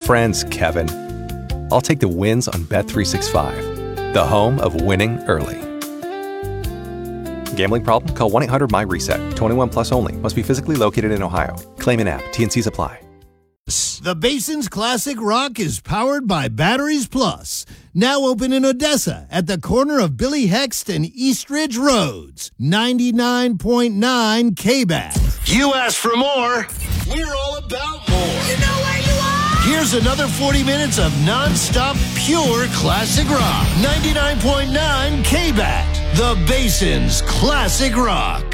friends, Kevin. I'll take the wins on Bet365, the home of winning early. Gambling problem? Call 1-800-MY-RESET. 21 plus only. Must be physically located in Ohio. Claim in app. T&Cs apply. The Basin's Classic Rock is powered by Batteries Plus. Now open in Odessa at the corner of Billy Hext and East Ridge Roads. 99.9 KBAT. You asked for more. We're all about more. You know where you are! Here's another 40 minutes of non-stop pure classic rock. 99.9 KBAT. The Basin's Classic Rock.